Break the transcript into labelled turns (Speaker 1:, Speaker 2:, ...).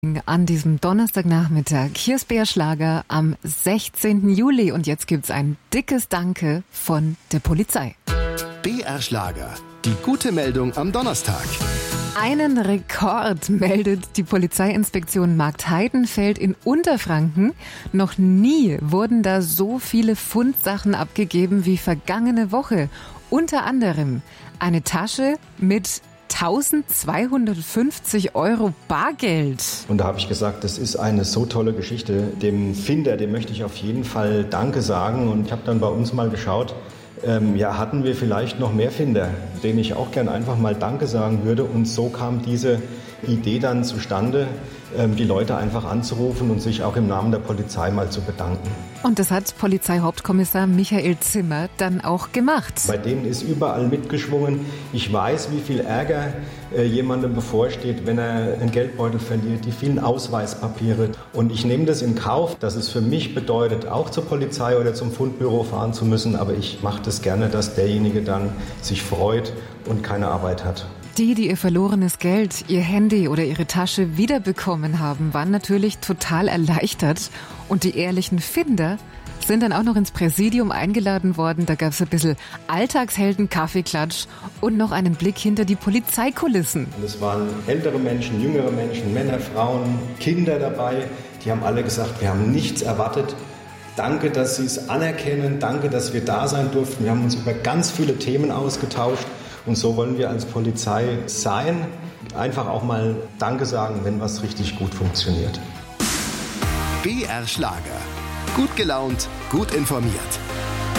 Speaker 1: An diesem Donnerstagnachmittag. Hier ist BR Schlager am 16. Juli und jetzt gibt's ein dickes Danke von der Polizei.
Speaker 2: BR Schlager, die gute Meldung am Donnerstag.
Speaker 1: Einen Rekord meldet die Polizeiinspektion Marktheidenfeld in Unterfranken. Noch nie wurden da so viele Fundsachen abgegeben wie vergangene Woche. Unter anderem eine Tasche mit 1.250 € Bargeld.
Speaker 3: Und da habe ich gesagt, das ist eine so tolle Geschichte. Dem Finder, dem möchte ich auf jeden Fall Danke sagen. Und ich habe dann bei uns mal geschaut, hatten wir vielleicht noch mehr Finder, denen ich auch gern einfach mal Danke sagen würde. Und so kam diese Idee dann zustande, die Leute einfach anzurufen und sich auch im Namen der Polizei mal zu bedanken.
Speaker 1: Und das hat Polizeihauptkommissar Michael Zimmer dann auch gemacht.
Speaker 3: Bei denen ist überall mitgeschwungen. Ich weiß, wie viel Ärger jemandem bevorsteht, wenn er einen Geldbeutel verliert, die vielen Ausweispapiere. Und ich nehme das in Kauf, dass es für mich bedeutet, auch zur Polizei oder zum Fundbüro fahren zu müssen. Aber ich mache das gerne, dass derjenige dann sich freut und keine Arbeit hat.
Speaker 1: Die ihr verlorenes Geld, ihr Handy oder ihre Tasche wiederbekommen haben, waren natürlich total erleichtert. Und die ehrlichen Finder sind dann auch noch ins Präsidium eingeladen worden. Da gab es ein bisschen Alltagshelden, Kaffeeklatsch und noch einen Blick hinter die Polizeikulissen.
Speaker 3: Und es waren ältere Menschen, jüngere Menschen, Männer, Frauen, Kinder dabei. Die haben alle gesagt, wir haben nichts erwartet. Danke, dass Sie es anerkennen. Danke, dass wir da sein durften. Wir haben uns über ganz viele Themen ausgetauscht. Und so wollen wir als Polizei sein. Einfach auch mal Danke sagen, wenn was richtig gut funktioniert.
Speaker 2: BR Schlager. Gut gelaunt, gut informiert.